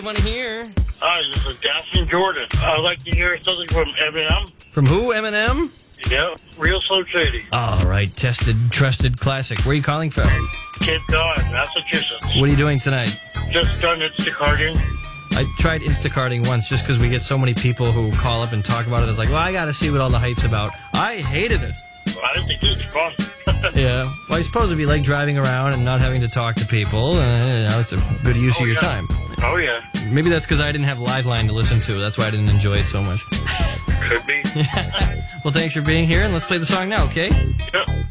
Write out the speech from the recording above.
Want to hear? Hi, this is Dastin Jordan. I'd like to hear something from Eminem. From who, Eminem? Yeah, Real Slim Shady. All right, tested, trusted, classic. Where are you calling from? Cape Cod, Massachusetts. What are you doing tonight? Just done Instacarting. I tried Instacarting once just because we get so many people who call up and talk about it. It's like, well, I got to see what all the hype's about. I hated it. I didn't think it was fun. Yeah. Well, I suppose it'd be like driving around and not having to talk to people. It's a good use of your time. Oh, yeah. Maybe that's because I didn't have Liveline to listen to. That's why I didn't enjoy it so much. Could be. Well, thanks for being here, and let's play the song now, okay? Yep.